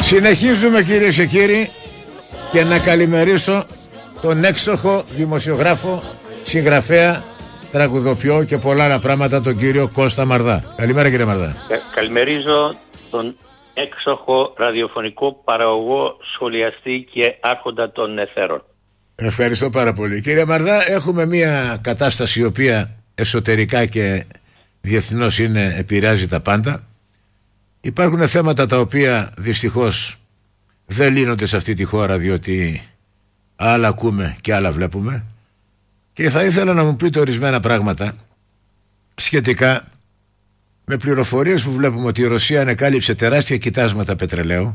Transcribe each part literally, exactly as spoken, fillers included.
Συνεχίζουμε κυρίες και κύριοι, και να καλημερίσω τον έξοχο δημοσιογράφο, συγγραφέα, τραγουδοποιό και πολλά άλλα πράγματα, τον κύριο Κώστα Μαρδά. Καλημέρα κύριε Μαρδά. Κα, καλημερίζω τον έξοχο ραδιοφωνικό παραγωγό, σχολιαστή και άρχοντα των εθέρων. Ευχαριστώ πάρα πολύ. Κύριε Μαρδά, έχουμε μια κατάσταση η οποία εσωτερικά και διεθνώς είναι, επηρεάζει τα πάντα. Υπάρχουν θέματα τα οποία δυστυχώς δεν λύνονται σε αυτή τη χώρα, διότι άλλα ακούμε και άλλα βλέπουμε, και θα ήθελα να μου πείτε ορισμένα πράγματα σχετικά με πληροφορίες που βλέπουμε ότι η Ρωσία ανεκάλυψε τεράστια κοιτάσματα πετρελαίου,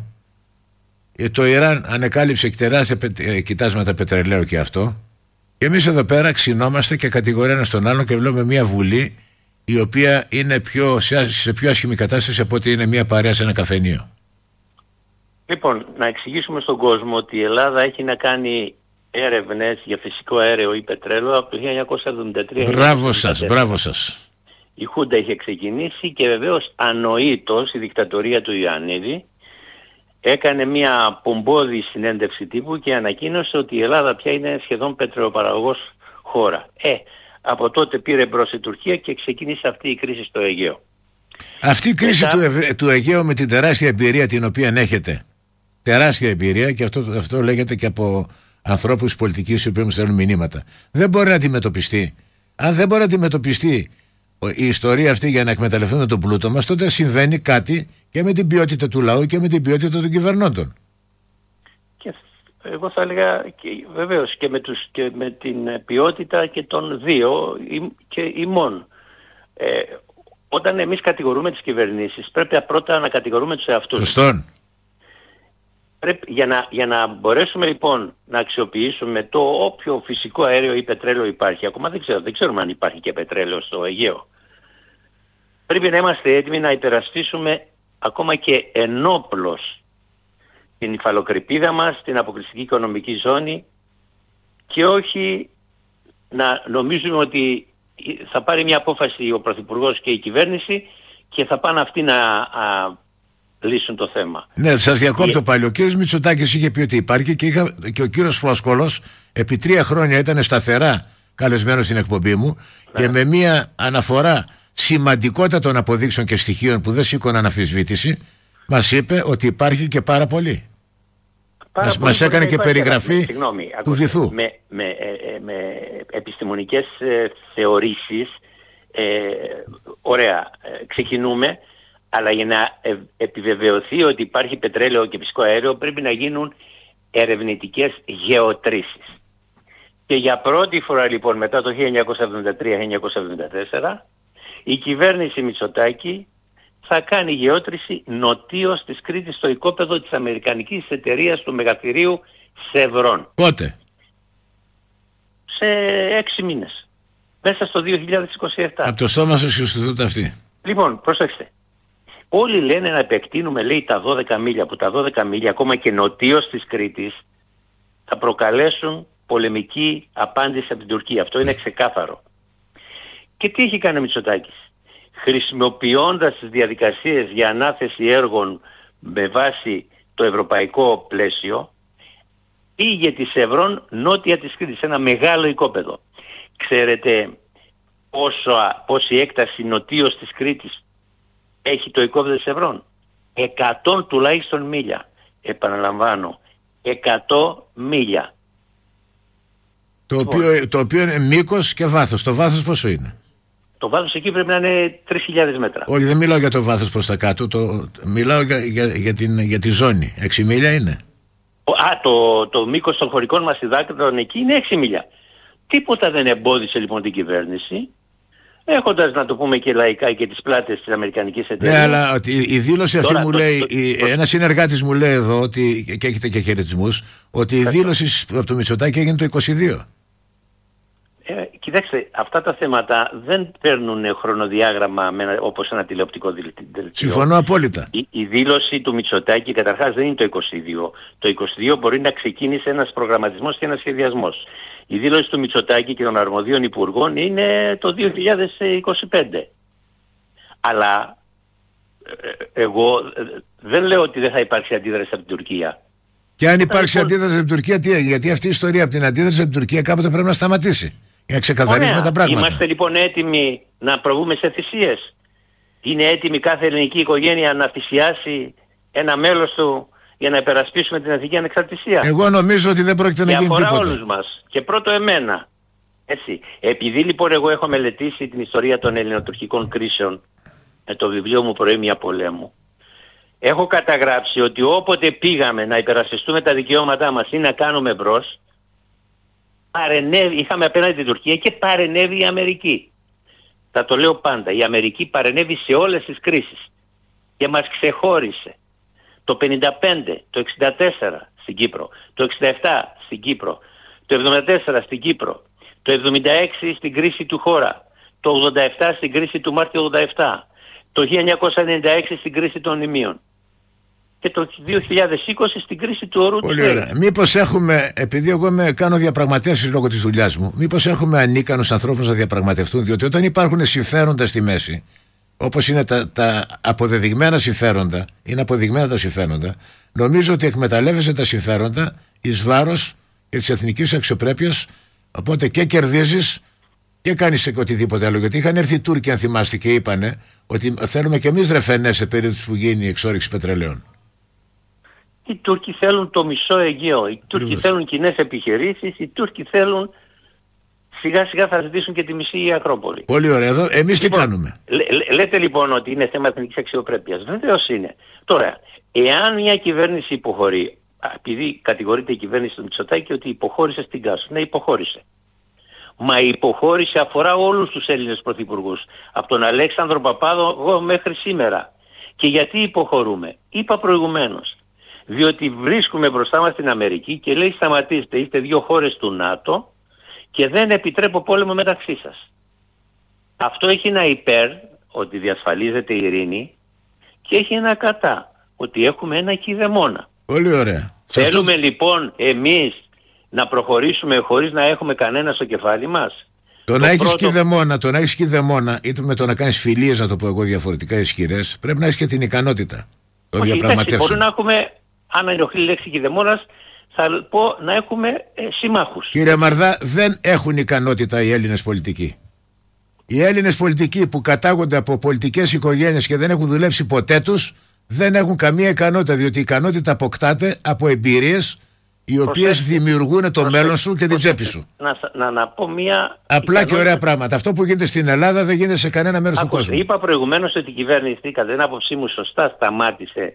το Ιράν ανεκάλυψε τεράστια κοιτάσματα πετρελαίου και αυτό, και εμείς εδώ πέρα ξυνόμαστε και κατηγορεί ένας τον άλλον και βλέπουμε μια βουλή η οποία είναι πιο, σε πιο άσχημη κατάσταση από ότι είναι μια παρέα σε ένα καφενείο. Λοιπόν, να εξηγήσουμε στον κόσμο ότι η Ελλάδα έχει να κάνει έρευνες για φυσικό αέριο ή πετρέλαιο από το χίλια εννιακόσια εβδομήντα τρία. Μπράβο σας, μπράβο σας. Η Χούντα είχε ξεκινήσει και βεβαίως ανοήτως η δικτατορία του Ιωαννίδη έκανε μια πομπόδη συνέντευξη τύπου και ανακοίνωσε ότι η Ελλάδα πια είναι σχεδόν πετρελαιοπαραγωγός χώρα. Ε, από τότε πήρε μπρος η Τουρκία και ξεκίνησε αυτή η κρίση στο Αιγαίο. Αυτή η κρίση Μετά... του, Ευ... του Αιγαίου, με την τεράστια εμπειρία την οποία έχετε, τεράστια εμπειρία, και αυτό, αυτό λέγεται και από ανθρώπους πολιτικούς οι οποίοι μου στέλνουν μηνύματα, δεν μπορεί να αντιμετωπιστεί. Αν δεν μπορεί να αντιμετωπιστεί η ιστορία αυτή για να εκμεταλλευτούν τον πλούτο μας, τότε συμβαίνει κάτι και με την ποιότητα του λαού και με την ποιότητα των κυβερνώντων. Και εγώ θα έλεγα και, βεβαίως και με, τους, και με την ποιότητα και των δύο και ημών. Ε, όταν εμείς κατηγορούμε τις κυβερνήσεις, πρέπει πρώτα να κατηγορούμε τους εαυτούς. Σωστόν. Πρέπει, για, να, για να μπορέσουμε λοιπόν να αξιοποιήσουμε το όποιο φυσικό αέριο ή πετρέλαιο υπάρχει, ακόμα δεν, ξέρω, δεν ξέρουμε αν υπάρχει και πετρέλαιο στο Αιγαίο, πρέπει να είμαστε έτοιμοι να υπερασπίσουμε ακόμα και ενόπλος την υφαλοκρηπίδα μας, την αποκλειστική οικονομική ζώνη, και όχι να νομίζουμε ότι θα πάρει μια απόφαση ο Πρωθυπουργός και η κυβέρνηση και θα πάνε αυτοί να α, λύσουν το θέμα. Ναι, σας διακόπτω και... πάλι. Ο κύριος Μητσοτάκης είχε πει ότι υπάρχει και, είχα... και ο κύριος Φόσκολος επί τρία χρόνια ήταν σταθερά καλεσμένος στην εκπομπή μου, ναι, και με μια αναφορά σημαντικότητα των αποδείξεων και στοιχείων που δεν σήκωναν αμφισβήτηση, μας είπε ότι υπάρχει και πάρα πολύ. Πάρα μας, πολύ μας έκανε και περιγραφή ένα, συγγνώμη, του βυθού. Με, με, ε, με επιστημονικές ε, θεωρήσεις, ε, ωραία, ε, ξεκινούμε, αλλά για να ε, επιβεβαιωθεί ότι υπάρχει πετρέλαιο και φυσικό αέριο πρέπει να γίνουν ερευνητικές γεωτρήσεις. Και για πρώτη φορά λοιπόν μετά το χίλια εννιακόσια εβδομήντα τρία χίλια εννιακόσια εβδομήντα τέσσερα η κυβέρνηση Μητσοτάκη θα κάνει γεώτρηση νοτίως της Κρήτης στο οικόπεδο της αμερικανικής εταιρείας του μεγαθυρίου Σεβρών. Πότε? Σε έξι μήνες. Μέσα στο δύο χιλιάδες είκοσι επτά. Από το στόμα σας συστηθούν αυτοί. Λοιπόν, προσέξτε. Όλοι λένε να επεκτείνουμε, λέει, τα δώδεκα μίλια, που τα δώδεκα μίλια ακόμα και νοτίως της Κρήτης θα προκαλέσουν πολεμική απάντηση από την Τουρκία. Αυτό είναι ξεκάθαρο. Και τι έχει κάνει ο Μητσοτάκης? Χρησιμοποιώντας τις διαδικασίες για ανάθεση έργων με βάση το ευρωπαϊκό πλαίσιο, πήγε τη Σεβρών νότια της Κρήτης, ένα μεγάλο οικόπεδο. Ξέρετε πόσο, πόση έκταση νοτίως της Κρήτης έχει το οικόπεδο της Σεβρών? εκατό τουλάχιστον μίλια. Επαναλαμβάνω, εκατό μίλια. Το οποίο, το οποίο είναι μήκος και βάθος. Το βάθος πόσο είναι? Το βάθος εκεί πρέπει να είναι τρεις χιλιάδες μέτρα. Όχι, δεν μιλάω για το βάθος προς τα κάτω. Το, μιλάω για, για, για, την, για τη ζώνη. έξι μίλια είναι. Α, το, το μήκος των χωρικών μας υδάτων εκεί είναι έξι μίλια. Τίποτα δεν εμπόδισε λοιπόν την κυβέρνηση, έχοντας, να το πούμε και λαϊκά, και τις πλάτες της αμερικανικής εταιρείας. Ναι, αλλά ότι η δήλωση αυτή Τώρα, μου το, λέει, το, το, ένας συνεργάτης μου λέει εδώ, ότι, και έχετε και χαιρετισμούς, ότι η δήλωση από το Μητσοτάκη έγινε το είκοσι δύο. Ε, κοιτάξτε, αυτά τα θέματα δεν παίρνουν χρονοδιάγραμμα με, όπως ένα τηλεοπτικό δελτίο. Συμφωνώ απόλυτα. Η, η δήλωση του Μητσοτάκη καταρχάς δεν είναι το είκοσι δύο. Το είκοσι δύο μπορεί να ξεκίνησε ένας προγραμματισμός και ένας σχεδιασμός. Η δήλωση του Μητσοτάκη και των αρμοδίων υπουργών είναι το δύο χιλιάδες είκοσι πέντε. Αλλά εγώ δεν λέω ότι δεν θα υπάρξει αντίδραση από την Τουρκία. Και αν υπάρξει λοιπόν αντίδραση από την Τουρκία, τι έγινε? Γιατί αυτή η ιστορία από την αντίδραση από την Τουρκία κάποτε πρέπει να σταματήσει. Για να ξεκαθαρίσουμε Ωραία. τα πράγματα. Είμαστε λοιπόν έτοιμοι να προβούμε σε θυσίες? Είναι έτοιμη κάθε ελληνική οικογένεια να θυσιάσει ένα μέλος του για να υπερασπίσουμε την εθνική ανεξαρτησία? Εγώ νομίζω ότι δεν πρόκειται να γίνει τίποτα. Και αφορά όλους μας. Και πρώτο εμένα. Έτσι. Επειδή λοιπόν εγώ έχω μελετήσει την ιστορία των ελληνοτουρκικών κρίσεων με το βιβλίο μου «Προήμια πολέμου», έχω καταγράψει ότι όποτε πήγαμε να υπερασπιστούμε τα δικαιώματά μας ή να κάνουμε μπρος, παρενέβη, είχαμε απέναντι την Τουρκία και παρενέβη η Αμερική. Θα το λέω πάντα, η Αμερική παρενέβη σε όλες τις κρίσεις και μας ξεχώρισε. Το πενήντα πέντε, το εξήντα τέσσερα στην Κύπρο, το εξήντα επτά στην Κύπρο, το εβδομήντα τέσσερα στην Κύπρο, το εβδομήντα έξι στην κρίση του Χώρα, το ογδόντα επτά στην κρίση του Μάρτιο ογδόντα επτά, το χίλια εννιακόσια ενενήντα έξι στην κρίση των Νημείων και το δύο χιλιάδες είκοσι στην κρίση του ορού του Πολύ ωραία. Μήπως έχουμε, επειδή εγώ με κάνω διαπραγματεύσεις λόγω της δουλειάς μου, μήπως έχουμε ανίκανους ανθρώπους να διαπραγματευτούν? Διότι όταν υπάρχουν συμφέροντα στη μέση, όπως είναι τα, τα αποδεδειγμένα συμφέροντα, είναι αποδεδειγμένα τα συμφέροντα, νομίζω ότι εκμεταλλεύεσαι τα συμφέροντα εις βάρος και της εθνικής αξιοπρέπειας, οπότε και κερδίζεις και κάνεις οτιδήποτε άλλο. Γιατί είχαν έρθει οι Τούρκοι, αν θυμάστε, και είπανε ότι θέλουμε και εμείς ρεφενές σε περίπτωση που γίνει η εξόρυξη πετρελαίων. Οι Τούρκοι θέλουν το μισό Αιγαίο, οι Τούρκοι Λίβος. θέλουν κοινές επιχειρήσεις, οι Τούρκοι θέλουν σιγά σιγά θα ζητήσουν και τη μισή Ακρόπολη. Πολύ ωραία. Εδώ εμείς λοιπόν, τι κάνουμε? Λέ, λέ, λέτε λοιπόν ότι είναι θέμα εθνικής αξιοπρέπειας. Βεβαίως είναι. Τώρα, εάν μια κυβέρνηση υποχωρεί, επειδή κατηγορείται η κυβέρνηση του Μητσοτάκη ότι υποχώρησε στην Κάσο, ναι, υποχώρησε. Μα η υποχώρηση αφορά όλους τους Έλληνες πρωθυπουργούς, από τον Αλέξανδρο Παπάδο μέχρι σήμερα. Και γιατί υποχωρούμε? Είπα προηγουμένως. Διότι βρίσκουμε μπροστά μας την Αμερική και λέει σταματήστε, είστε δύο χώρες του ΝΑΤΟ και δεν επιτρέπω πόλεμο μεταξύ σας. Αυτό έχει ένα υπέρ, ότι διασφαλίζεται η ειρήνη, και έχει ένα κατά, ότι έχουμε ένα κηδεμόνα. Πολύ ωραία. Θέλουμε αυτό... λοιπόν εμείς να προχωρήσουμε χωρίς να έχουμε κανένα στο κεφάλι μας? Το, το να έχεις πρώτο... κηδεμόνα, το να έχεις κηδεμόνα, ή με το να κάνεις φιλίες, να το πω εγώ διαφορετικά ισχυρές, πρέπει να έχεις και την ικανότητα. Το διαπραγματεύσουμε. Μπορεί να έχουμε, αν ενοχλεί η λέξη κηδεμόνας, θα πω να έχουμε ε, συμμάχους. Κύριε Μαρδά, δεν έχουν ικανότητα οι Έλληνες πολιτικοί. Οι Έλληνες πολιτικοί που κατάγονται από πολιτικές οικογένειες και δεν έχουν δουλέψει ποτέ τους, δεν έχουν καμία ικανότητα, διότι η ικανότητα αποκτάται από εμπειρίες οι οποίες δημιουργούν το προσέξτε, μέλλον σου και την τσέπη σου. Να, να, να πω μια... Απλά ικανότητα... και ωραία πράγματα. Αυτό που γίνεται στην Ελλάδα δεν γίνεται σε κανένα μέρος του κόσμου. Είπα προηγουμένως ότι η κυβέρνηση, κατά την άποψή μου, σωστά σταμάτησε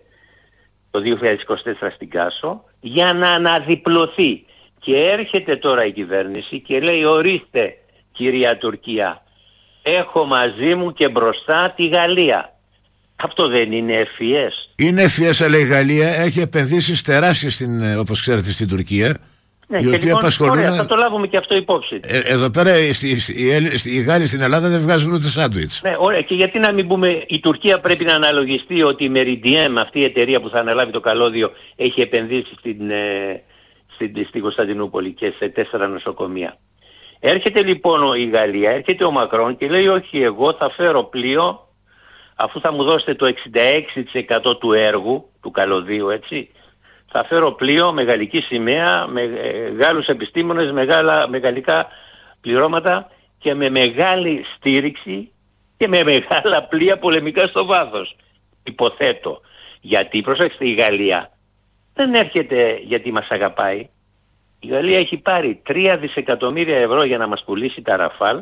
το δύο χιλιάδες είκοσι τέσσερα στην Κάσο για να αναδιπλωθεί. Και έρχεται τώρα η κυβέρνηση και λέει ορίστε κυρία Τουρκία, έχω μαζί μου και μπροστά τη Γαλλία. Αυτό δεν είναι ευφυές? Είναι ευφυές, αλλά η Γαλλία έχει επενδύσεις τεράστιες στην, όπως ξέρετε, στην Τουρκία. Ναι, οι οποίοι λοιπόν, απασχολούν... Ωραία, θα το λάβουμε και αυτό υπόψη. Ε, εδώ πέρα οι, οι, οι Γάλλοι στην Ελλάδα δεν βγάζουν ούτε σάντουιτς. Ναι, ωραία. Και γιατί να μην πούμε, η Τουρκία πρέπει να αναλογιστεί ότι η Meridian, αυτή η εταιρεία που θα αναλάβει το καλώδιο, έχει επενδύσει στην, ε, στην, στην Κωνσταντινούπολη και σε τέσσερα νοσοκομεία. Έρχεται λοιπόν η Γαλλία, έρχεται ο Μακρόν και λέει όχι, εγώ θα φέρω πλοίο αφού θα μου δώσετε το εξήντα έξι τοις εκατό του έργου, του καλωδίου, έτσι, θα φέρω πλοίο με γαλλική σημαία, με ε, Γάλλους επιστήμονες, μεγάλα, με γαλλικά πληρώματα και με μεγάλη στήριξη και με μεγάλα πλοία πολεμικά στο βάθος. Υποθέτω. Γιατί, προσέξτε, η Γαλλία δεν έρχεται γιατί μας αγαπάει. Η Γαλλία έχει πάρει τρία δισεκατομμύρια ευρώ για να μας πουλήσει τα Ραφάλ,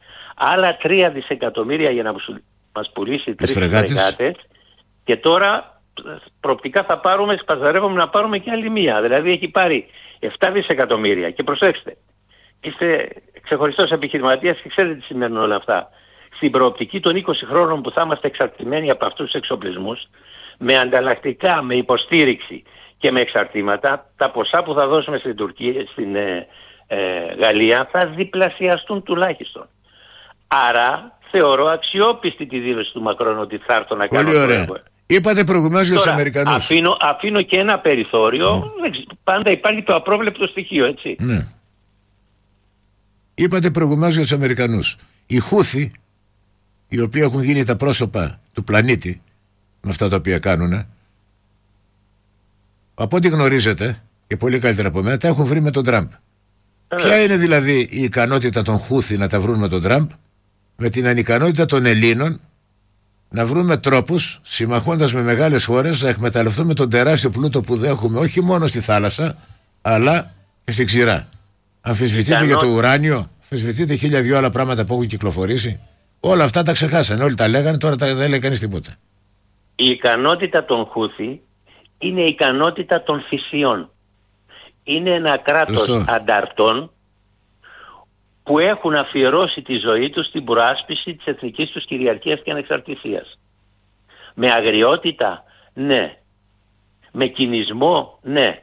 άλλα τρία δισεκατομμύρια για να μας πουλήσει τρεις φρεγάτες και τώρα προοπτικά θα πάρουμε, σπαζαρεύουμε να πάρουμε και άλλη μία. Δηλαδή έχει πάρει επτά δισεκατομμύρια και προσέξτε, είστε ξεχωριστός επιχειρηματίας και ξέρετε τι σημαίνουν όλα αυτά. Στην προοπτική των είκοσι χρόνων που θα είμαστε εξαρτημένοι από αυτούς τους εξοπλισμούς, με ανταλλακτικά, με υποστήριξη και με εξαρτήματα, τα ποσά που θα δώσουμε στην Τουρκία, στην ε, ε, Γαλλία θα διπλασιαστούν τουλάχιστον. Άρα θεωρώ αξιόπιστη τη δήλωση του Μακρόν ότι θα έρθω να κάνω. Πολύ ωραία. Είπατε προηγουμένως για τους Αμερικανούς. Αφήνω, αφήνω και ένα περιθώριο, ναι. Πάντα υπάρχει το απρόβλεπτο στοιχείο, έτσι. Ναι. Είπατε προηγουμένως για τους Αμερικανούς. Οι Χούθοι, οι οποίοι έχουν γίνει τα πρόσωπα του πλανήτη, με αυτά τα οποία κάνουν. Από ό,τι γνωρίζετε, και πολύ καλύτερα από μένα, τα έχουν βρει με τον Τραμπ. Ε. Ποια είναι δηλαδή η ικανότητα των Χούθι να τα βρουν με τον Τραμπ, με την ανικανότητα των Ελλήνων να βρούμε τρόπους, συμμαχώντας με μεγάλες χώρες, να εκμεταλλευτούμε τον τεράστιο πλούτο που έχουμε όχι μόνο στη θάλασσα, αλλά και στην ξηρά. Αμφισβητείτε Ικανό... για το ουράνιο, αμφισβητείτε χίλια δυο άλλα πράγματα που έχουν κυκλοφορήσει. Όλα αυτά τα ξεχάσανε. Όλοι τα λέγανε, τώρα τα δεν λέει κανείς τίποτα. Η ικανότητα των Χούθι είναι η ικανότητα των θυσιών. Είναι ένα κράτος Σωστό. ανταρτών που έχουν αφιερώσει τη ζωή τους στην προάσπιση της εθνικής τους κυριαρχίας και ανεξαρτησίας. Με αγριότητα, ναι. Με κινησμό, ναι.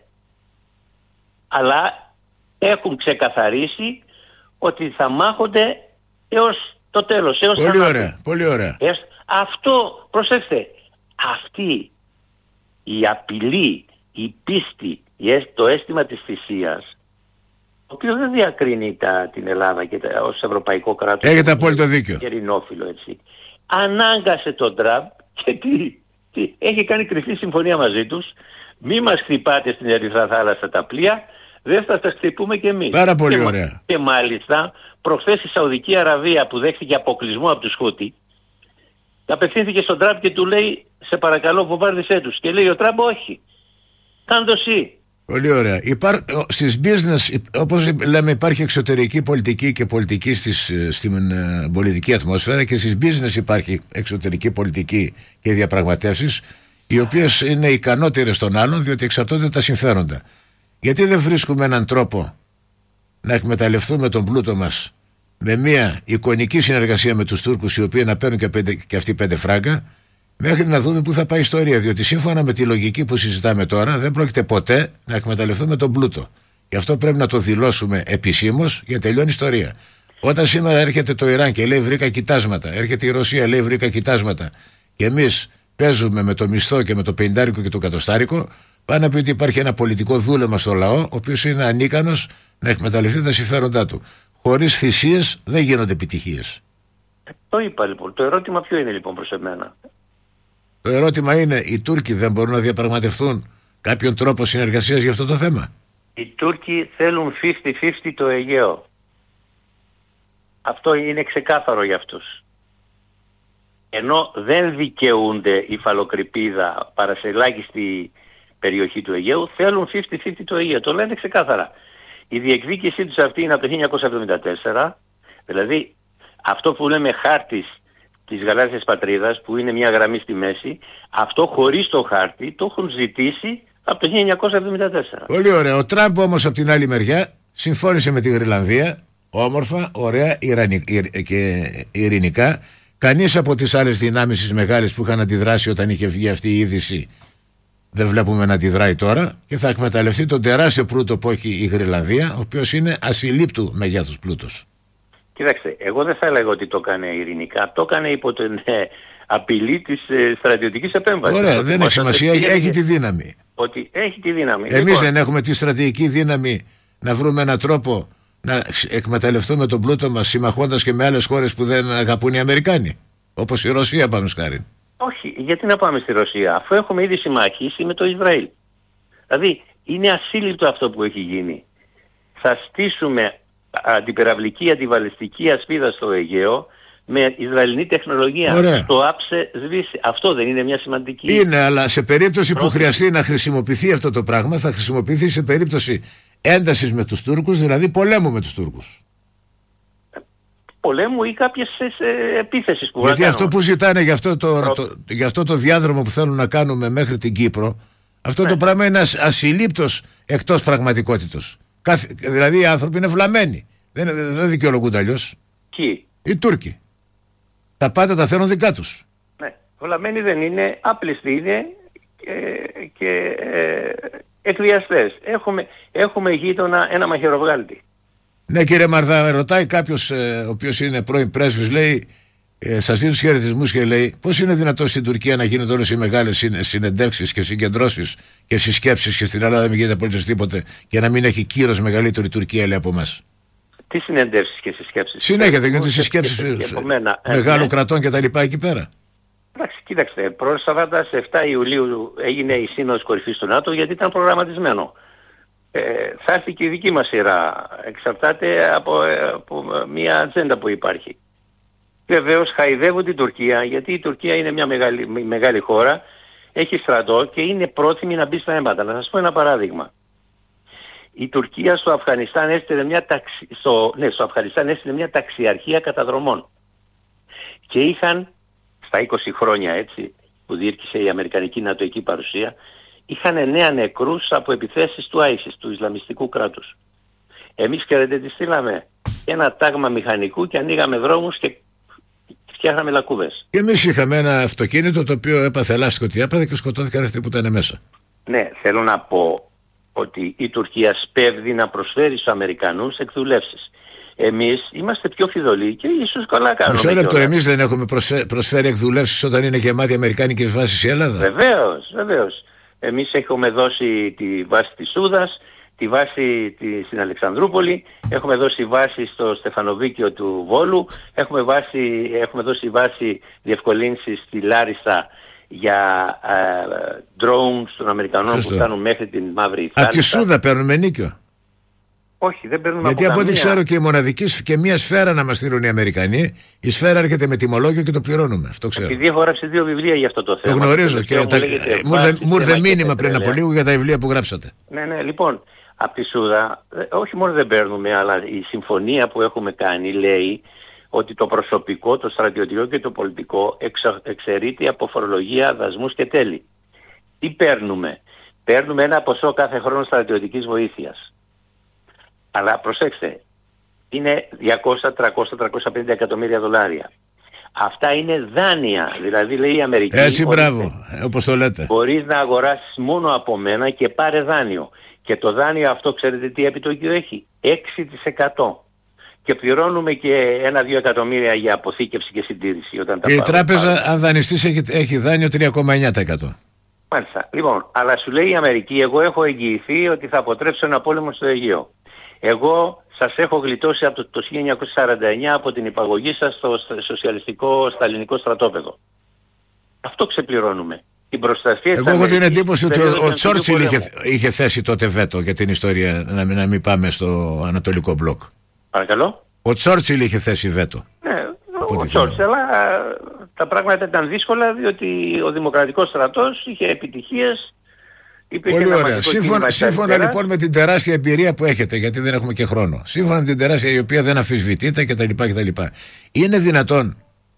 Αλλά έχουν ξεκαθαρίσει ότι θα μάχονται έως το τέλος. Έως πολύ θα ωραία, πολύ ωραία. Έως... Αυτό, προσέξτε, αυτή η απειλή, η πίστη, το αίσθημα της θυσίας, το οποίο δεν διακρίνει τα, την Ελλάδα και τα, ως ευρωπαϊκό κράτος. Έχετε απόλυτο δίκιο. Και ρινόφιλο, έτσι. Ανάγκασε τον Τραμπ και τι, τι, έχει κάνει κρυφή συμφωνία μαζί τους. Μη μας χτυπάτε στην Ερυθρά Θάλασσα τα πλοία, δεν θα τα χτυπούμε κι εμείς. Πάρα πολύ και, ωραία. Και μάλιστα, προχθές η Σαουδική Αραβία που δέχθηκε αποκλεισμό από τους Χούτι, απευθύνθηκε στον Τραμπ και του λέει, σε παρακαλώ βομβάρδισέ τους. Και λέει ο Τραμπ, όχι. Κάντο εσύ. Πολύ ωραία. Υπάρ... Στις business, όπως λέμε, υπάρχει εξωτερική πολιτική και πολιτική στις, στην uh, πολιτική ατμόσφαιρα, και στις business υπάρχει εξωτερική πολιτική και διαπραγματεύσεις, οι οποίες είναι ικανότερες των άλλων, διότι εξαρτώνται τα συμφέροντα. Γιατί δεν βρίσκουμε έναν τρόπο να εκμεταλλευτούμε τον πλούτο μας με μια εικονική συνεργασία με τους Τούρκους, οι οποίοι να παίρνουν και, πέντε, και αυτοί πέντε φράγκα, μέχρι να δούμε πού θα πάει η ιστορία. Διότι σύμφωνα με τη λογική που συζητάμε τώρα, δεν πρόκειται ποτέ να εκμεταλλευτούμε τον πλούτο. Γι' αυτό πρέπει να το δηλώσουμε επισήμως για να τελειώνει η ιστορία. Όταν σήμερα έρχεται το Ιράν και λέει βρήκα κοιτάσματα, έρχεται η Ρωσία λέει βρήκα κοιτάσματα, και εμείς παίζουμε με το μισθό και με το πενηντάρικο και το κατοστάρικο, πάνε να πει ότι υπάρχει ένα πολιτικό δούλεμα στο λαό, ο οποίος είναι ανίκανος να εκμεταλλευτεί τα συμφέροντά του. Χωρίς θυσίες δεν γίνονται επιτυχίες. Το είπα λοιπόν. Το ερώτημα ποιο είναι λοιπόν προς εμένα? Το ερώτημα είναι, οι Τούρκοι δεν μπορούν να διαπραγματευτούν κάποιον τρόπο συνεργασίας για αυτό το θέμα? Οι Τούρκοι θέλουν πενήντα πενήντα το Αιγαίο. Αυτό είναι ξεκάθαρο για αυτούς. Ενώ δεν δικαιούνται η υφαλοκρηπίδα παρασελάχιστη περιοχή του Αιγαίου, θέλουν πενήντα πενήντα το Αιγαίο. Το λένε ξεκάθαρα. Η διεκδίκησή τους αυτή είναι από το χίλια εννιακόσια εβδομήντα τέσσερα, δηλαδή αυτό που λέμε χάρτης της γαλάζιας πατρίδας, που είναι μια γραμμή στη μέση, αυτό χωρίς το χάρτη το έχουν ζητήσει από το χίλια εννιακόσια εβδομήντα τέσσερα. Πολύ ωραία. Ο Τραμπ όμως από την άλλη μεριά συμφώνησε με τη Γρυλανδία, όμορφα, ωραία και ειρηνικά. Κανείς από τις άλλες δυνάμεις τις μεγάλες που είχαν αντιδράσει όταν είχε βγει αυτή η είδηση δεν βλέπουμε να αντιδράει τώρα, και θα εκμεταλλευτεί τον τεράστιο πλούτο που έχει η Γρυλανδία, ο οποίος είναι ασυλλήπτου μεγέθους πλούτος. Κοίταξε, εγώ δεν θα έλεγα ότι το έκανε ειρηνικά, το έκανε υπό την ε, απειλή της ε, στρατιωτικής επέμβασης. Ωραία, δεν έχει σημασία, έχει, έχει τη δύναμη. Ότι έχει τη δύναμη. Εμείς λοιπόν, δεν έχουμε τη στρατηγική δύναμη να βρούμε έναν τρόπο να εκμεταλλευτούμε τον πλούτο μας, συμμαχώντας και με άλλες χώρες που δεν αγαπούν οι Αμερικάνοι, όπως η Ρωσία πάνω σκάριν? Όχι, γιατί να πάμε στη Ρωσία, αφού έχουμε ήδη συμμαχίσει με το Ισραήλ. Δηλαδή, είναι ασύλληπτο αυτό που έχει γίνει. Θα στήσουμε αντιπυραυλική αντιβαλιστική ασπίδα στο Αιγαίο με Ισραηλινή τεχνολογία. Ωραία. Το άψε σβήσει. Αυτό δεν είναι μια σημαντική? Είναι, αλλά σε περίπτωση Πρώτη. που χρειαστεί να χρησιμοποιηθεί αυτό το πράγμα, θα χρησιμοποιηθεί σε περίπτωση έντασης με τους Τούρκους, δηλαδή πολέμου με τους Τούρκους. Πολέμου ή κάποιες επίθεσεις που Γιατί κάνουν. αυτό που ζητάνε για αυτό το, το, για αυτό το διάδρομο που θέλουν να κάνουμε μέχρι την Κύπρο, αυτό ναι. το πράγμα είναι ασ, ασυλλήπτος εκτός πραγματικότητος. Κάθε, δηλαδή οι άνθρωποι είναι βλαμμένοι. Δεν, δεν δικαιολογούνται αλλιώς. Ποιοι? Οι Τούρκοι. Τα πάντα τα θέλουν δικά τους. Ναι. Βλαμμένοι δεν είναι, άπλιστοι είναι και, και ε, εκβιαστές. Έχουμε, έχουμε γείτονα ένα μαχαιροβγάλτη. Ναι, κύριε Μαρδά, ρωτάει κάποιος ε, ο οποίος είναι πρώην πρέσβης, λέει, ε, σας δίνω τους χαιρετισμούς, και λέει, πώς είναι δυνατόν στην Τουρκία να γίνονται όλες οι μεγάλες συνεντεύξεις και συγκεντρώσεις και συσκέψεις, και στην Ελλάδα μην γίνεται απολύτως τίποτε, και να μην έχει κύρος μεγαλύτερη Τουρκία, λέει, από εμάς? Τι συνεντεύσεις και συσκέψεις? Συνέχεια δεν γίνονται συσκέψεις μεγάλων ναι. κρατών και τα λοιπά εκεί πέρα. Εντάξει, κοίταξτε, πρόσφατα σε εφτά Ιουλίου έγινε η Σύνοδος Κορυφής του ΝΑΤΟ γιατί ήταν προγραμματισμένο. Ε, θα έρθει και η δική μας σειρά. Εξαρτάται από, από μια ατζέντα που υπάρχει. Βεβαίως χαϊδεύουν την Τουρκία, γιατί η Τουρκία είναι μια μεγάλη, μεγάλη χώρα, έχει στρατό και είναι πρόθυμη να μπει στα αίματα. Να σας πω ένα παράδειγμα. Η Τουρκία στο Αφγανιστάν έστειλε μια, ταξι... στο... Ναι, στο Αφγανιστάν έστειλε μια ταξιαρχία καταδρομών. Και είχαν, στα είκοσι χρόνια έτσι, που διήρκησε η αμερικανική νατοϊκή παρουσία, είχαν εννέα νεκρούς από επιθέσεις του άισις, του Ισλαμιστικού κράτους. Εμείς, ξέρετε τι στείλαμε? Ένα τάγμα μηχανικού και ανοίγαμε δρόμους και φτιάχναμε λακκούβες. Και εμείς είχαμε ένα αυτοκίνητο το οποίο έπαθε λάστιχο τι έπαθε και σκοτώθηκαν αυτοί που ήταν μέσα. Ναι, θέλω να πω ότι η Τουρκία σπέβδει να προσφέρει στους Αμερικανούς εκδουλεύσεις. Εμείς είμαστε πιο φιδωλοί και ίσως καλά κάνουμε. Μισό λεπτό, εμείς δεν έχουμε προσφέρει εκδουλεύσεις όταν είναι γεμάτη αμερικάνικες βάσεις η Ελλάδα? Βεβαίως, βεβαίως. Εμείς έχουμε δώσει τη βάση της Σούδας, τη βάση τη, στην Αλεξανδρούπολη, έχουμε δώσει βάση στο Στεφανοβίκιο του Βόλου, έχουμε, βάση, έχουμε δώσει βάση διευκολύνσεις στη Λάρισσα για ε, drones των Αμερικανών που φτάνουν μέχρι την Μαύρη Θάλασσα. Από τη Σούδα παίρνουμε νίκιο? Όχι, δεν παίρνουμε. Γιατί από ό,τι ξέρω και η μοναδική και μία σφαίρα να μας στείλουν οι Αμερικανοί, η σφαίρα έρχεται με τιμολόγιο και το πληρώνουμε. Αυτό ξέρω. Επειδή έχω γράψει δύο βιβλία για αυτό το θέμα. Το γνωρίζω και τα... μου ήρθε μήνυμα πριν από λίγο για τα βιβλία που γράψατε. Ναι, ναι, λοιπόν, από τη Σούδα, όχι μόνο δεν παίρνουμε, αλλά η συμφωνία που έχουμε κάνει λέει ότι το προσωπικό, το στρατιωτικό και το πολιτικό εξα... εξαιρείται από φορολογία, δασμούς και τέλη. Τι παίρνουμε? Παίρνουμε ένα ποσό κάθε χρόνο στρατιωτικής βοήθειας. Αλλά προσέξτε, είναι διακόσια, τριακόσια, τριακόσια πενήντα εκατομμύρια δολάρια. Αυτά είναι δάνεια, δηλαδή λέει η Αμερική. Έτσι, μπράβο, όπως το λέτε. Μπορείς να αγοράσεις μόνο από μένα και πάρε δάνειο. Και το δάνειο αυτό, ξέρετε τι επιτόκιο έχει? έξι τοις εκατό. Και πληρώνουμε και ένα-δύο εκατομμύρια για αποθήκευση και συντήρηση. Όταν τα και πάρω, η τράπεζα, πάρω. αν δανειστής, έχει, έχει δάνειο τρία κόμμα εννιά τοις εκατό. Μάλιστα. Λοιπόν, αλλά σου λέει η Αμερική, εγώ έχω εγγυηθεί ότι θα αποτρέψω ένα πόλεμο στο Αιγαίο. Εγώ σας έχω γλιτώσει από το χίλια εννιακόσια σαράντα εννιά από την υπαγωγή σας στο σοσιαλιστικό σταλινικό στρατόπεδο. Αυτό ξεπληρώνουμε. Την προστασία. Εγώ έχω την εντύπωση ότι ο, ο Τσόρτσιλ είχε, είχε θέσει τότε βέτο για την ιστορία να μην, να μην πάμε στο Ανατολικό μπλοκ. Παρακαλώ. Ο Τσόρτσιλ είχε θέσει βέτο. Ναι, ο Τσόρτσιλ, αλλά τα πράγματα ήταν δύσκολα διότι ο Δημοκρατικός στρατός είχε επιτυχίες. Πολύ ωραία. Σύμφωνα, σύμφωνα λοιπόν με την τεράστια εμπειρία που έχετε, γιατί δεν έχουμε και χρόνο, σύμφωνα με την τεράστια η οποία δεν αμφισβητείται κτλ. κτλ. Είναι δυνατόν,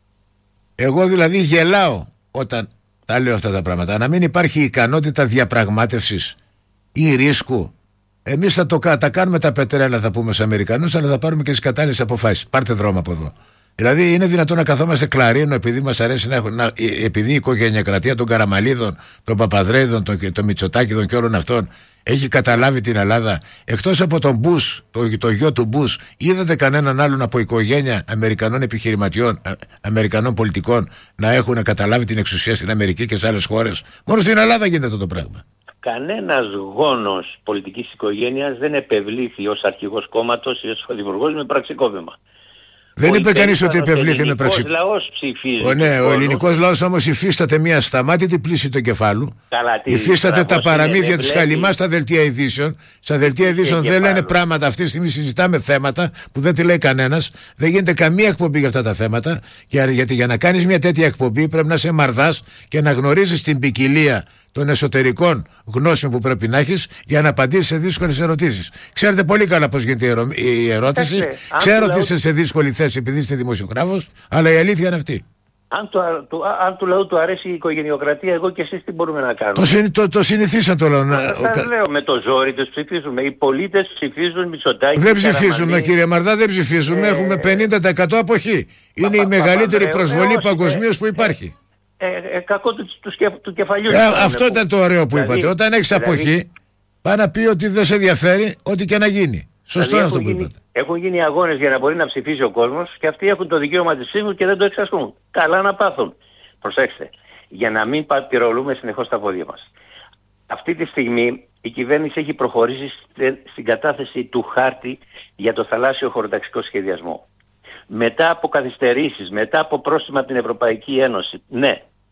εγώ δηλαδή γελάω όταν τα λέω αυτά τα πράγματα, να μην υπάρχει ικανότητα διαπραγμάτευσης ή ρίσκου? Εμείς θα το, τα κάνουμε τα πετρέλα, θα πούμε στους Αμερικανούς, αλλά θα πάρουμε και τις κατάλληλες αποφάσεις. Πάρτε δρόμο από εδώ. Δηλαδή είναι δυνατόν να καθόμαστε κλαρίνο επειδή μας αρέσει να έχουμε, επειδή η οικογενειακρατία των Καραμαλίδων, των Παπαδρέιδων, των, των Μητσοτάκηδων και όλων αυτών έχει καταλάβει την Ελλάδα? Εκτός από τον Μπούς, το, το γιο του Μπούς, είδατε κανέναν άλλον από οικογένεια Αμερικανών επιχειρηματιών, α, Αμερικανών πολιτικών να έχουν καταλάβει την εξουσία στην Αμερική και σε άλλες χώρες? Μόνο στην Ελλάδα γίνεται αυτό το πράγμα. Κανένας γόνος πολιτικής οικογένειας δεν επευλήθη ως αρχηγός κόμματος ή ως δημιουργός με πραξικόπημα. Δεν ο είπε κανείς ότι επευλήθη με πραξικόπημα. Ο ελληνικός λαός ψηφίζει. Ο, ναι, ο ελληνικός λαός όμως υφίσταται μια σταμάτητη πλήση του κεφάλου. Καλά, υφίσταται τα παραμύθια της χαλιμάς στα δελτία ειδήσεων. Στα δελτία ειδήσεων δεν λένε πράγματα. Αυτή τη στιγμή συζητάμε θέματα που δεν τη λέει κανένας. Δεν γίνεται καμία εκπομπή για αυτά τα θέματα. Γιατί για να κάνεις μια τέτοια εκπομπή πρέπει να είσαι μαρδάς και να γνωρίζεις την ποικιλία των εσωτερικών γνώσεων που πρέπει να έχεις για να απαντήσεις σε δύσκολες ερωτήσεις. Ξέρετε πολύ καλά πώς γίνεται η ερώτηση. Έχετε, ξέρω ότι είστε σε δύσκολη θέση επειδή είστε δημοσιογράφος, αλλά η αλήθεια είναι αυτή. Αν, το, το, αν του λαού του αρέσει η οικογενειοκρατία, εγώ και εσείς τι μπορούμε να κάνουμε? Το, συν, το, το συνηθίσαν το λαό. Δεν λέω με το ζόρι τους ψηφίζουμε. Οι πολίτες ψηφίζουν Μητσοτάκη. Δεν ψηφίζουμε, κύριε Μαρδά, δεν ψηφίζουμε. Ε, Έχουμε πενήντα τοις εκατό αποχή. Είναι πα, η μεγαλύτερη πα, προσβολή παγκοσμίως που υπάρχει. Ε, ε, κακό του, του, του κεφαλιού. Ε, αυτό ήταν το ωραίο που δηλαδή, είπατε. Όταν έχεις δηλαδή, αποχή, πάει να πει ότι δεν σε ενδιαφέρει ό,τι και να γίνει. Σωστό είναι αυτό που γίνει, είπατε. Έχουν γίνει αγώνες για να μπορεί να ψηφίσει ο κόσμος και αυτοί έχουν το δικαίωμα της ψήφου και δεν το εξασκούν. Καλά να πάθουν. Προσέξτε, για να μην πυρολούμε συνεχώς τα πόδια μας. Αυτή τη στιγμή η κυβέρνηση έχει προχωρήσει στην κατάθεση του χάρτη για το θαλάσσιο χωροταξικό σχεδιασμό. Μετά από καθυστερήσεις, μετά από πρόστιμα από την Ευρωπαϊκή Ένωση, ναι,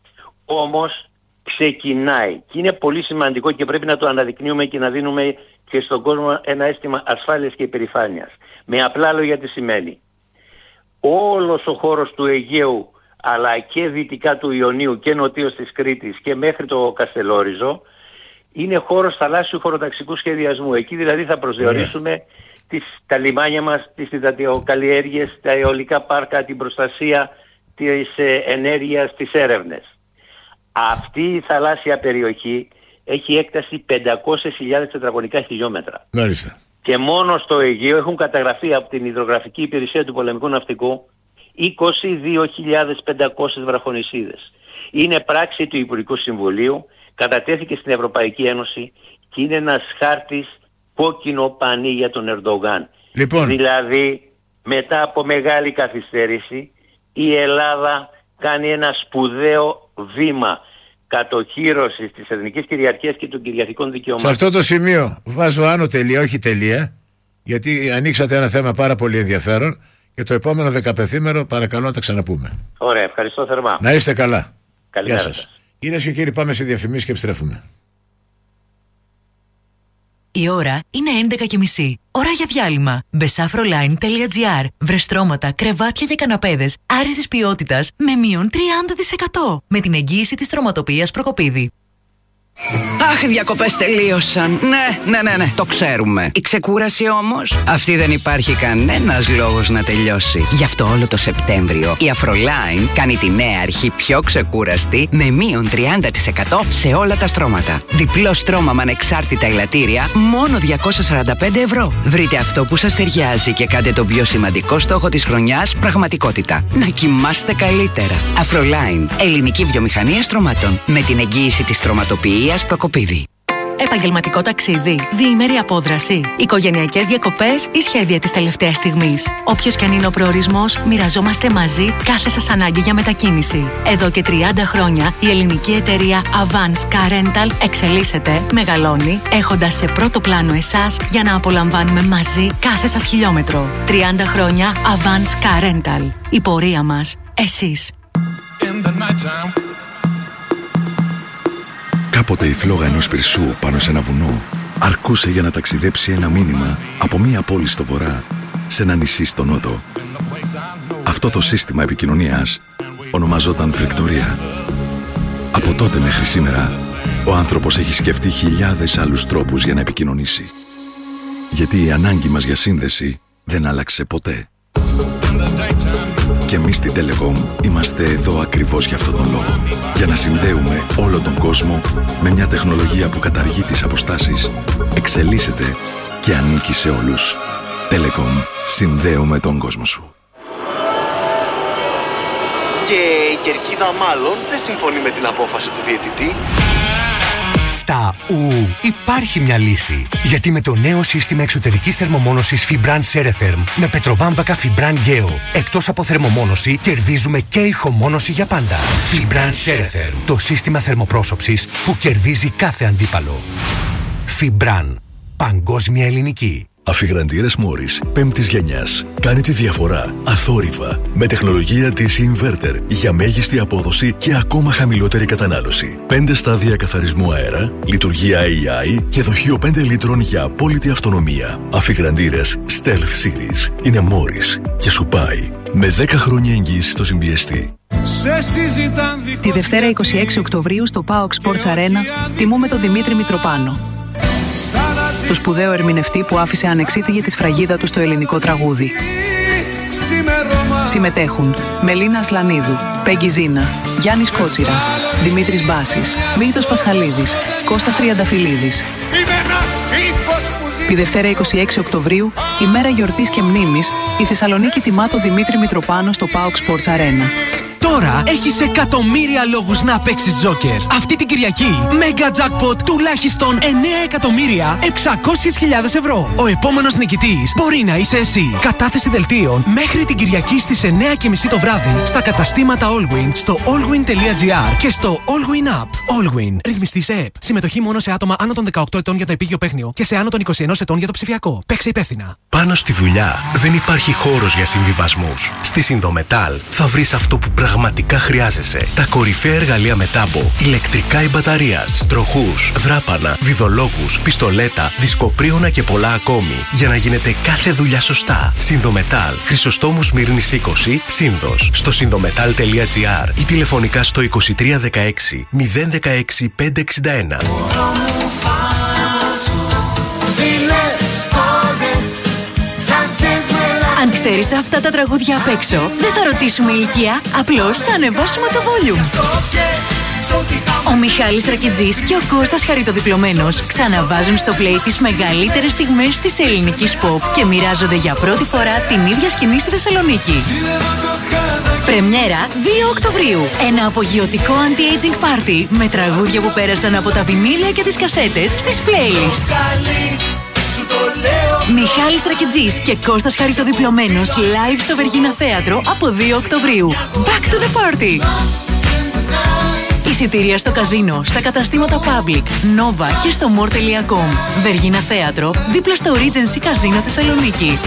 όμως ξεκινάει και είναι πολύ σημαντικό και πρέπει να το αναδεικνύουμε και να δίνουμε και στον κόσμο ένα αίσθημα ασφάλειας και υπερηφάνειας. Με απλά λόγια τι σημαίνει. Όλος ο χώρος του Αιγαίου αλλά και δυτικά του Ιωνίου και νοτίως της Κρήτης και μέχρι το Καστελόριζο είναι χώρος θαλάσσιου χωροταξικού σχεδιασμού. Εκεί δηλαδή θα προσδιορίσουμε yeah. τις, τα λιμάνια μας, τις υδατοκαλλιέργειες, τα αιωλικά πάρκα, την προστασία της ε, ενέργειας, τις έρευνες. Αυτή η θαλάσσια περιοχή έχει έκταση πεντακόσιες χιλιάδες τετραγωνικά χιλιόμετρα. Μάλιστα. Και μόνο στο Αιγαίο έχουν καταγραφεί από την Υδρογραφική Υπηρεσία του Πολεμικού Ναυτικού είκοσι δύο χιλιάδες πεντακόσιες βραχονησίδες. Είναι πράξη του Υπουργικού Συμβουλίου, κατατέθηκε στην Ευρωπαϊκή Ένωση και είναι ένας χάρτης κόκκινο πανί για τον Ερντογάν. Λοιπόν. Δηλαδή μετά από μεγάλη καθυστέρηση η Ελλάδα κάνει ένα σπουδαίο βήμα κατοχύρωσης της εθνικής κυριαρχίας και των κυριαρχικών δικαιωμάτων. Σε αυτό το σημείο βάζω άνω τελεία, όχι τελεία, γιατί ανοίξατε ένα θέμα πάρα πολύ ενδιαφέρον και το επόμενο δεκαπενθήμερο παρακαλώ να τα ξαναπούμε. Ωραία, ευχαριστώ θερμά. Να είστε καλά. Καλημέρα σας. Κυρίες και κύριοι, πάμε σε διαφημίσεις και επιστρέφουμε. Η ώρα είναι έντεκα και μισή. Ώρα για διάλειμμα. μπεσάφροline τελεία τζι άρ. Βρεστρώματα, κρεβάτια και καναπέδες άριστης ποιότητας με μείον τριάντα τοις εκατό. Με την εγγύηση της Τροματοποιίας Προκοπίδη. Αχ, οι διακοπές τελείωσαν. Ναι, ναι, ναι, ναι, το ξέρουμε. Η ξεκούραση όμως, αυτή δεν υπάρχει κανένας λόγος να τελειώσει. Γι' αυτό όλο το Σεπτέμβριο η Afroline κάνει τη νέα αρχή πιο ξεκούραστη με μείον τριάντα τοις εκατό σε όλα τα στρώματα. Διπλό στρώμα με ανεξάρτητα ελαττήρια, μόνο διακόσια σαράντα πέντε ευρώ. Βρείτε αυτό που σας ταιριάζει και κάντε τον πιο σημαντικό στόχο της χρονιάς πραγματικότητα. Να κοιμάστε καλύτερα. Afroline, ελληνική βιομηχανία στρωμάτων. Με την εγγύηση της Τροματοποιίας Προκοπίδη. Επαγγελματικό ταξίδι, διήμερη απόδραση, οικογενειακές διακοπές ή σχέδια της τελευταίας στιγμής. Όποιος και αν είναι ο προορισμός, μοιραζόμαστε μαζί κάθε σας ανάγκη για μετακίνηση. Εδώ και τριάντα χρόνια η ελληνική εταιρεία Avance Car Rental εξελίσσεται, μεγαλώνει, έχοντας σε πρώτο πλάνο εσάς για να απολαμβάνουμε μαζί κάθε σας χιλιόμετρο. τριάντα χρόνια Avance Car Rental. Η πορεία μας, εσείς. Κάποτε η φλόγα ενός πυρσού πάνω σε ένα βουνό αρκούσε για να ταξιδέψει ένα μήνυμα από μία πόλη στο βορρά σε ένα νησί στο νότο. Αυτό το σύστημα επικοινωνίας ονομαζόταν φρεκτορία. Από τότε μέχρι σήμερα ο άνθρωπος έχει σκεφτεί χιλιάδες άλλους τρόπους για να επικοινωνήσει. Γιατί η ανάγκη μας για σύνδεση δεν άλλαξε ποτέ. Και εμείς στην Telecom είμαστε εδώ ακριβώς για αυτόν τον λόγο. Για να συνδέουμε όλο τον κόσμο με μια τεχνολογία που καταργεί τις αποστάσεις, εξελίσσεται και ανήκει σε όλους. Telecom. Συνδέουμε τον κόσμο σου. Και η κερκίδα μάλλον δεν συμφωνεί με την απόφαση του διαιτητή. Στα ου υπάρχει μια λύση. Γιατί με το νέο σύστημα εξωτερικής θερμομόνωσης Fibran Ceretherm με πετροβάμβακα Fibran Geo, εκτός από θερμομόνωση, κερδίζουμε και ηχομόνωση για πάντα. Fibran Ceretherm, το σύστημα θερμοπρόσωψης που κερδίζει κάθε αντίπαλο. Fibran, παγκόσμια ελληνική. Αφιγραντήρες Μόρις πέμπτης γενιάς. Κάνει τη διαφορά αθόρυβα με τεχνολογία τι σι Inverter για μέγιστη απόδοση και ακόμα χαμηλότερη κατανάλωση. πέντε στάδια καθαρισμού αέρα, λειτουργία έι άι και δοχείο πέντε λίτρων για απόλυτη αυτονομία. Αφιγραντήρες Stealth Series είναι Μόρις και σου πάει με δέκα χρόνια εγγύηση στο συμπιεστή. Τη Δευτέρα είκοσι έξι Οκτωβρίου στο PAOK Sports Arena τιμούμε τον Δημήτρη Μητροπάνο, το σπουδαίο ερμηνευτή που άφησε ανεξίτηλη τη σφραγίδα του στο ελληνικό τραγούδι. Συμμετέχουν Μελίνα Ασλανίδου, Πέγγι Ζίνα, Γιάννης Κότσιρας, Δημήτρης Μπάσης, Μίλτος Πασχαλίδης, Κώστας Τριανταφυλλίδης. Τη Δευτέρα είκοσι έξι Οκτωβρίου, ημέρα γιορτής και μνήμης, η Θεσσαλονίκη τιμά τον Δημήτρη Μητροπάνο στο PAOK Sports Arena. Τώρα έχεις εκατομμύρια λόγους να παίξεις Τζόκερ. Αυτή την Κυριακή, Mega Jackpot τουλάχιστον εννέα εκατομμύρια εξακόσιες χιλιάδες ευρώ. Ο επόμενος νικητής μπορεί να είσαι εσύ. Κατάθεση δελτίων μέχρι την Κυριακή στις εννέα και μισή το βράδυ στα καταστήματα Allwyn, στο allwyn τελεία gr και στο Allwyn App. Allwyn. Ρυθμιστή σε ΕΠ. Συμμετοχή μόνο σε άτομα άνω των δεκαοκτώ ετών για το επίγειο παίχνιο και σε άνω των είκοσι ένα ετών για το ψηφιακό. Παίξε υπεύθυνα. Πάνω στη δουλειά δεν υπάρχει χώρος για συμβιβασμούς. Στη Συνδομετάλ θα βρεις αυτό που πραγματικά πραγματικά χρειάζεσαι. Τα κορυφαία εργαλεία με τάμπο, ηλεκτρικά ή μπαταρίας, τροχούς, δράπανα, βιδολόγους, πιστολέτα, δισκοπρίωνα και πολλά ακόμη. Για να γίνεται κάθε δουλειά σωστά. Συνδομετάλ, Χρυσοστόμου Σμύρνης είκοσι, Σύνδος. Στο συνδομετάλ τελεία τζι άρ ή τηλεφωνικά στο είκοσι τρία δεκαέξι μηδέν δεκαέξι πεντακόσια εξήντα ένα. Αν ξέρεις αυτά τα τραγούδια απ' έξω, δεν θα ρωτήσουμε ηλικία, απλώς θα ανεβάσουμε το volume. Ο Μιχάλης Ρακιτζής και ο Κώστας Χαριτοδιπλωμένος ξαναβάζουν στο play τις μεγαλύτερες στιγμές της ελληνικής pop και μοιράζονται για πρώτη φορά την ίδια σκηνή στη Θεσσαλονίκη. Πρεμιέρα δύο Οκτωβρίου. Ένα απογειωτικό anti-aging party με τραγούδια που πέρασαν από τα βινίλια και τις κασέτες στις playlists. Μιχάλης Ρακιτζής και Κώστας Χαριτοδιπλωμένος live στο Βεργίνα Θέατρο από δύο Οκτωβρίου. Back to the party! Εισιτήρια στο καζίνο, στα καταστήματα Public, Nova και στο more τελεία com. Βεργίνα Θέατρο, δίπλα στο Regency Καζίνο Θεσσαλονίκη.